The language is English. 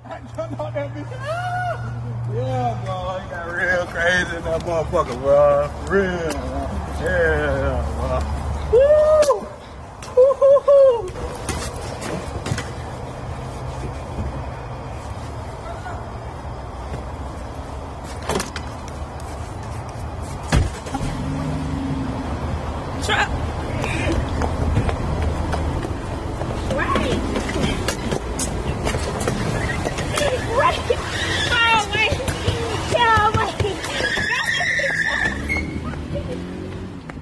I jumped out that bitch. Ah! Yeah, bro. He got real crazy in that motherfucker, bro. Real. Yeah.